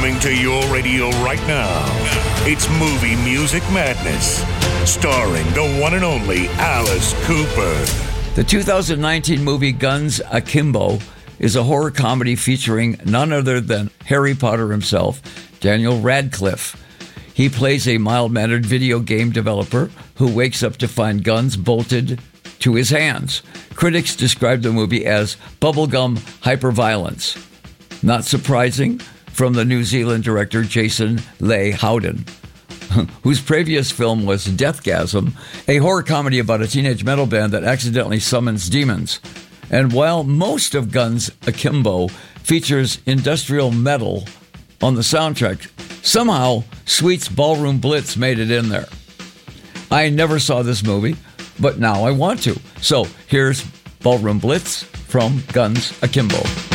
Coming to your radio right now, it's Movie Music Madness, starring the one and only Alice Cooper. The 2019 movie Guns Akimbo is a horror comedy featuring none other than Harry Potter himself, Daniel Radcliffe. He plays a mild-mannered video game developer who wakes up to find guns bolted to his hands. Critics describe the movie as bubblegum hyperviolence. Not surprising from the New Zealand director Jason Leigh Howden, whose previous film was Deathgasm, a horror comedy about a teenage metal band that accidentally summons demons. And while most of Guns Akimbo features industrial metal on the soundtrack, somehow Sweet's Ballroom Blitz made it in there. I never saw this movie, but now I want to. So here's Ballroom Blitz from Guns Akimbo.